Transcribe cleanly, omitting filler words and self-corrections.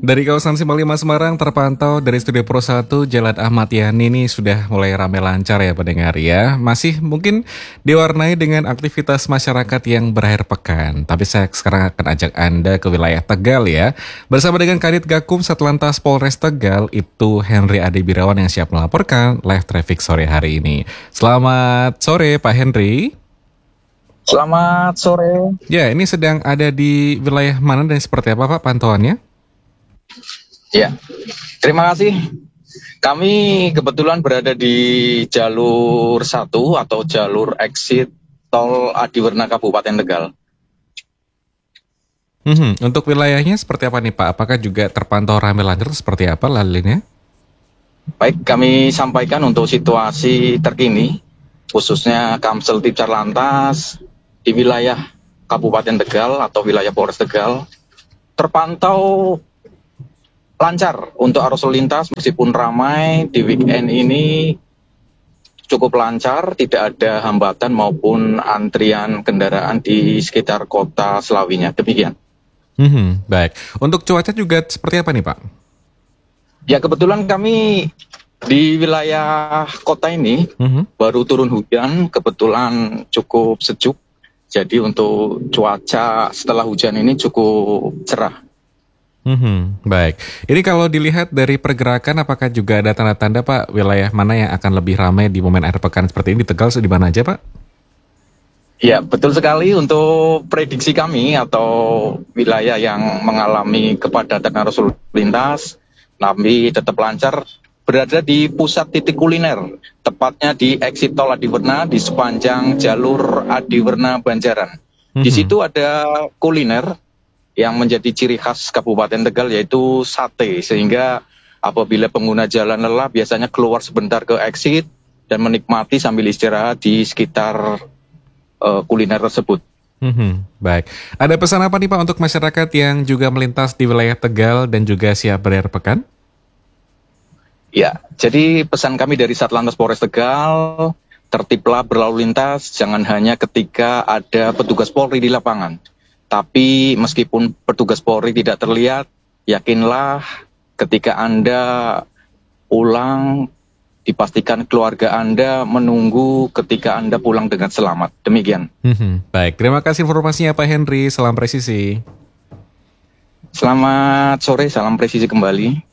Dari kawasan Simpang 5 Semarang terpantau dari Studio Pro 1 Jalan Ahmad Yani ini sudah mulai ramai lancar ya pendengar ya. Masih mungkin diwarnai dengan aktivitas masyarakat yang berakhir pekan. Tapi saya sekarang akan ajak Anda ke wilayah Tegal ya. Bersama dengan Kadit Gakum Satlantas Polres Tegal, itu Henry Ade Birawan yang siap melaporkan live traffic sore hari ini. Selamat sore Pak Henry. Selamat sore. Ya, ini sedang ada di wilayah mana dan seperti apa Pak pantauannya? Ya, terima kasih. Kami kebetulan berada di jalur 1 atau jalur exit tol Adiwerna Kabupaten Tegal. Untuk wilayahnya seperti apa nih Pak? Apakah juga terpantau ramai lancar seperti apa lalu linnya? Baik, kami sampaikan untuk situasi terkini, khususnya Kamsel Tipcar Lantas di wilayah Kabupaten Tegal atau wilayah Polres Tegal, terpantau lancar untuk arus lalu lintas meskipun ramai di weekend ini cukup lancar, tidak ada hambatan maupun antrian kendaraan di sekitar kota Slawinya. Demikian. Baik. Untuk cuaca juga seperti apa nih Pak? Ya kebetulan kami di wilayah kota ini baru turun hujan, kebetulan cukup sejuk. Jadi untuk cuaca setelah hujan ini cukup cerah. Baik. Ini kalau dilihat dari pergerakan, apakah juga ada tanda-tanda Pak wilayah mana yang akan lebih ramai di momen akhir pekan seperti ini di Tegal, di mana aja Pak? Ya betul sekali, untuk prediksi kami atau wilayah yang mengalami kepadatan arus lalu lintas tapi tetap lancar berada di pusat titik kuliner, tepatnya di exit tol Adiwerna di sepanjang jalur Adiwerna Banjaran. Di situ ada kuliner yang menjadi ciri khas Kabupaten Tegal yaitu sate, sehingga apabila pengguna jalan lelah biasanya keluar sebentar ke exit dan menikmati sambil istirahat di sekitar kuliner tersebut. Baik. Ada pesan apa nih Pak untuk masyarakat yang juga melintas di wilayah Tegal dan juga siap berakhir pekan? Ya, jadi pesan kami dari Satlantas Polres Tegal, tertiblah berlalu lintas, jangan hanya ketika ada petugas Polri di lapangan. Tapi meskipun petugas Polri tidak terlihat, yakinlah ketika Anda pulang, dipastikan keluarga Anda menunggu ketika Anda pulang dengan selamat. Demikian. Baik, terima kasih informasinya Pak Henry, salam presisi. Selamat sore, salam presisi kembali.